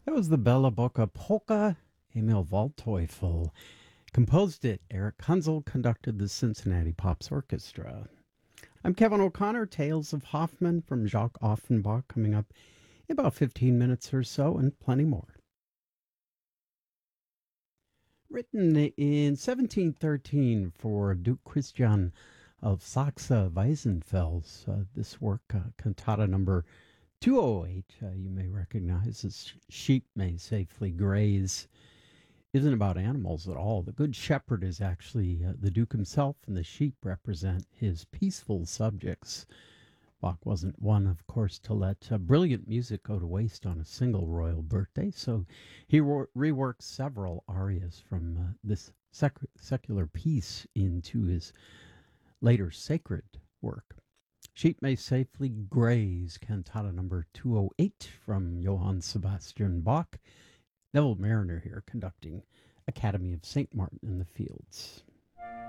That was the Bella Bocca polka. Emil Waldteufel composed it. Eric Kunzel conducted the Cincinnati Pops Orchestra. I'm Kevin O'Connor. Tales of Hoffmann from Jacques Offenbach coming up in about 15 minutes or so, and plenty more. Written in 1713 for Duke Christian of Saxe-Weissenfels, this work, cantata number 208, you may recognize as Sheep May Safely Graze, isn't about animals at all. The Good Shepherd is actually the Duke himself, and the sheep represent his peaceful subjects. Bach wasn't one, of course, to let brilliant music go to waste on a single royal birthday, so he reworked several arias from this secular piece into his later sacred work. Sheep May Safely Graze, cantata number 208 from Johann Sebastian Bach. Neville Mariner here conducting Academy of St. Martin in the Fields.